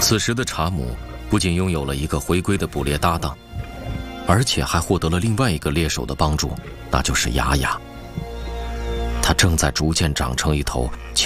此时的查姆不仅拥有了一个回归的捕猎搭档，而且还获得了另外一个猎手的帮助，那就是雅雅。它正在逐渐长成一头